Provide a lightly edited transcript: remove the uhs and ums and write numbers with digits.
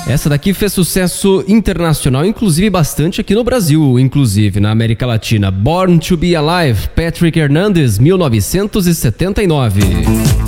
Essa daqui fez sucesso internacional, inclusive bastante aqui no Brasil, inclusive na América Latina. Born to be Alive, Patrick Hernandez, 1979.